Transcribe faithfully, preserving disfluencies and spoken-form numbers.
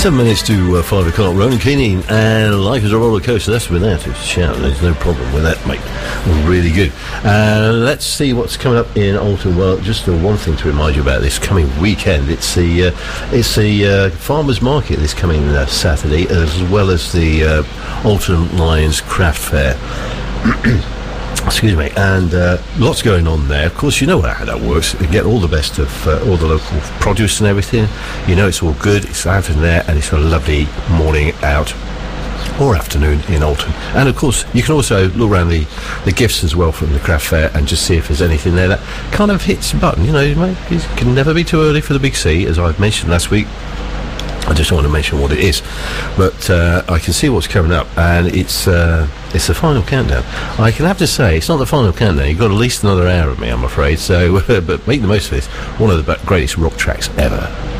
Seven minutes to uh, five o'clock. Ronan Keane and Life is a Roller Coaster. That's without a shout. There's no problem with that, mate. Really good. Uh, let's see what's coming up in Alton. Well, just the one thing to remind you about this coming weekend. It's the uh, it's the uh, farmers market this coming uh, Saturday, as well as the uh, Alton Lions Craft Fair. Excuse me, and uh, lots going on there. Of course, you know how that works. You get all the best of uh, all the local produce and everything. You know it's all good. It's out in there, and it's a lovely morning out or afternoon in Alton. And of course, you can also look around the, the gifts as well from the craft fair and just see if there's anything there that kind of hits the button. You know, it can never be too early for the big C, as I've mentioned last week. I just want to mention what it is, but uh, I can see what's coming up, and it's uh, it's the final countdown. I can have to say, it's not the final countdown. You've got at least another hour of me, I'm afraid. So, but make the most of this. One of the greatest rock tracks ever.